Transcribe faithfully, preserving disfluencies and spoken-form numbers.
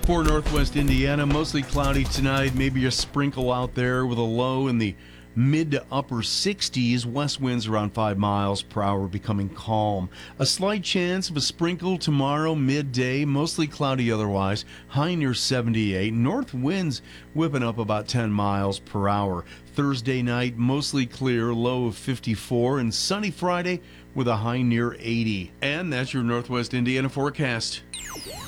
For Northwest Indiana, mostly cloudy tonight. Maybe a sprinkle out there with a low in the mid to upper sixties. West winds around five miles per hour, becoming calm. A slight chance of a sprinkle tomorrow midday. Mostly cloudy otherwise. High near seventy-eight. North winds whipping up about ten miles per hour. Thursday night, mostly clear, low of fifty-four. And sunny Friday with a high near eighty. And that's your Northwest Indiana forecast.